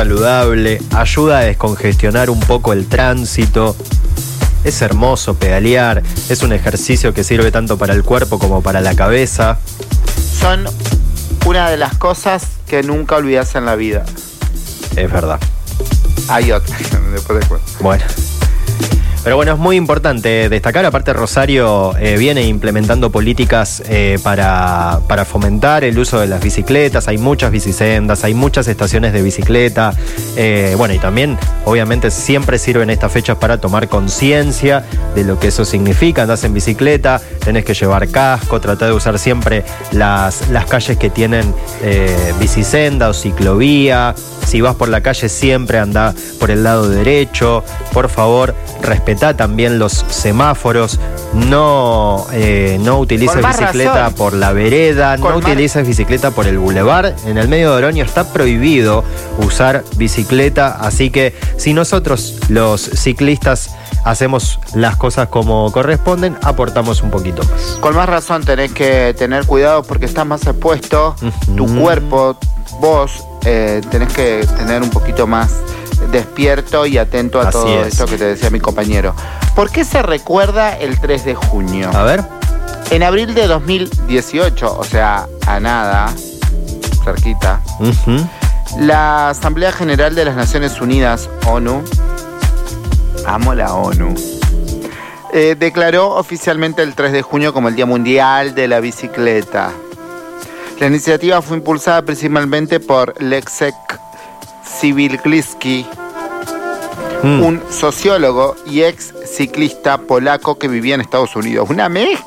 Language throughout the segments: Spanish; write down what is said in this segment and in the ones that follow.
saludable, ayuda a descongestionar un poco el tránsito. Es hermoso pedalear, es un ejercicio que sirve tanto para el cuerpo como para la cabeza. Son una de las cosas que nunca olvidas en la vida. Es verdad. Hay otra, después de cuento. Bueno. Pero bueno, es muy importante destacar, aparte Rosario viene implementando políticas para fomentar el uso de las bicicletas, hay muchas bicisendas, hay muchas estaciones de bicicleta, bueno, y también obviamente siempre sirven estas fechas para tomar conciencia de lo que eso significa. Andás en bicicleta, tenés que llevar casco, tratar de usar siempre las calles que tienen bicisenda o ciclovía. Si vas por la calle siempre andá por el lado derecho, por favor, respetá también los semáforos, no utilices bicicleta por la vereda, no utilices bicicleta por el bulevar. En el medio de Oroño está prohibido usar bicicleta, así que si nosotros los ciclistas hacemos las cosas como corresponden, aportamos un poquito más. Con más razón tenés que tener cuidado porque estás más expuesto, tu cuerpo, vos tenés que tener un poquito más despierto y atento a todo esto que te decía mi compañero. ¿Por qué se recuerda el 3 de junio? A ver. En abril de 2018, o sea, a nada, cerquita, la Asamblea General de las Naciones Unidas, ONU, amo la ONU, declaró oficialmente el 3 de junio como el Día Mundial de la Bicicleta. La iniciativa fue impulsada principalmente por Leszek Siwierski, un sociólogo y ex ciclista polaco que vivía en Estados Unidos. Una mezcla.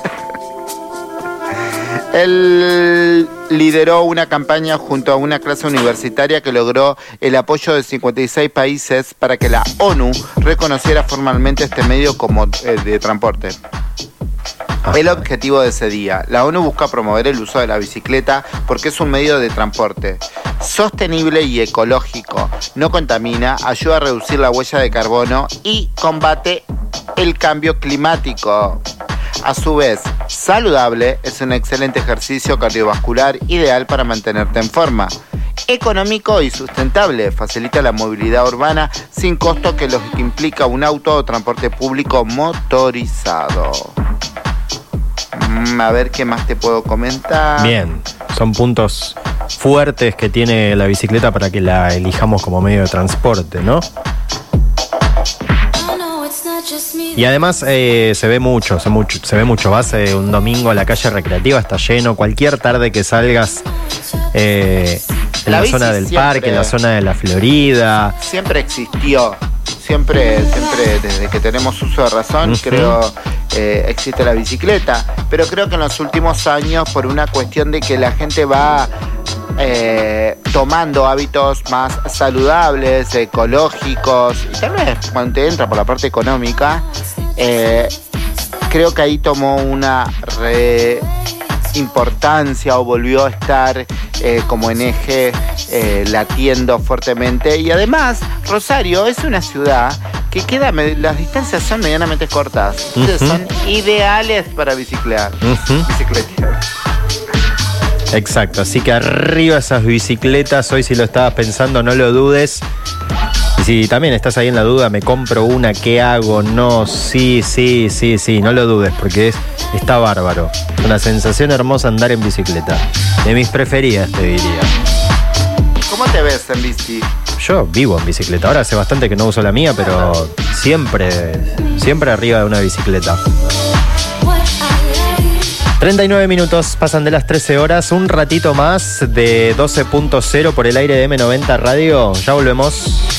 Él lideró una campaña junto a una clase universitaria que logró el apoyo de 56 países para que la ONU reconociera formalmente este medio como de transporte. El objetivo de ese día: la ONU busca promover el uso de la bicicleta porque es un medio de transporte sostenible y ecológico, no contamina, ayuda a reducir la huella de carbono y combate el cambio climático. A su vez, saludable, es un excelente ejercicio cardiovascular ideal para mantenerte en forma. Económico y sustentable, facilita la movilidad urbana sin costo que lo que implica un auto o transporte público motorizado. A ver qué más te puedo comentar. Bien, son puntos fuertes que tiene la bicicleta para que la elijamos como medio de transporte, ¿no? Y además se ve mucho. Vas un domingo a la calle recreativa, está lleno. Cualquier tarde que salgas en la zona del parque, en la zona de la Florida. Siempre existió. Siempre desde que tenemos uso de razón, creo existe la bicicleta. Pero creo que en los últimos años, por una cuestión de que la gente va tomando hábitos más saludables, ecológicos, y tal vez cuando te entra por la parte económica, creo que ahí tomó una importancia o volvió a estar como en eje latiendo fuertemente. Y además Rosario es una ciudad que las distancias son medianamente cortas, entonces son ideales para bicicletear. Exacto, así que arriba esas bicicletas. Hoy, si lo estabas pensando, no lo dudes. Y si también estás ahí en la duda, me compro una, ¿qué hago? No, sí, no lo dudes, porque está bárbaro. Una sensación hermosa andar en bicicleta. De mis preferidas, te diría. ¿Cómo te ves en bici? Yo vivo en bicicleta. Ahora hace bastante que no uso la mía, pero siempre arriba de una bicicleta. 39 minutos pasan de las 13 horas, un ratito más de 12.0 por el aire de M90 Radio. Ya volvemos.